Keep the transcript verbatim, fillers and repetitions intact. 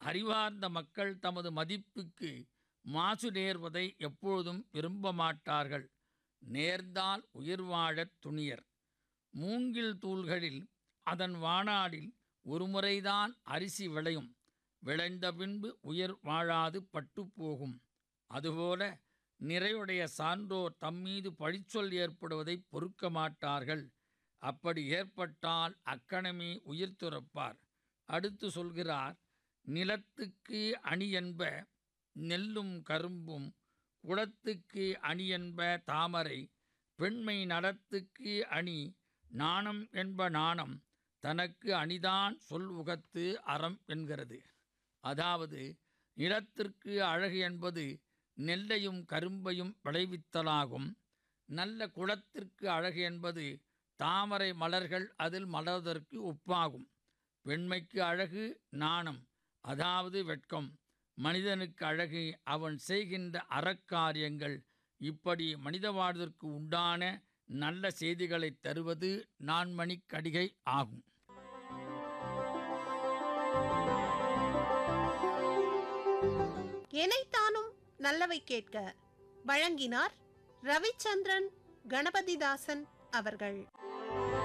அறிவார்ந்த மக்கள் தமது மதிப்புக்கு மாசு நேர்வதை எப்பொழுதும் விரும்ப மாட்டார்கள். நேர்ந்தால் உயிர் வாழத் துணியர். மூங்கில் தூள்களில் அதன் வானாடில் ஒருமுறைதான் அரிசி விளையும். விளைந்த பின்பு உயிர் வாழாது பட்டுப்போகும். அதுபோல நிறையுடைய சான்றோர் தம்மீது பழிச்சொல் ஏற்படுவதை பொறுக்க மாட்டார்கள். அப்படி ஏற்பட்டால் அக்கணமே உயிர் துறப்பார். அடுத்து சொல்கிறார், நிலத்துக்கு அணி என்ப நெல்லும் கரும்பும், குலத்துக்கு அணி என்ப தாமரை, பெண்மை நலத்துக்கு அணி நாணம் என்ப நாணம், தனக்கு அணிதான் சொல் உகத்து அறம் என்கிறது. அதாவது நிலத்திற்கு அழகு என்பது நெல்லையும் கரும்பையும் விளைவித்தலாகும். நல்ல குலத்திற்கு அழகு என்பது தாமரை மலர்கள் அதில் மலர்வதற்கு ஒப்பாகும். பெண்மைக்கு அழகு நாணம், அதாவது வெட்கம். மனிதனுக்கு அழகு அவன் செய்கின்ற அறக்காரியங்கள். இப்படி மனித வாழ்விற்கு உண்டான நல்ல செய்திகளை தருவது நான்மணிக் கடிகை ஆகும். எனைத்தானும் நல்லவை கேட்க வழங்கினார் ரவிச்சந்திரன் கணபதிதாசன் அவர்கள்.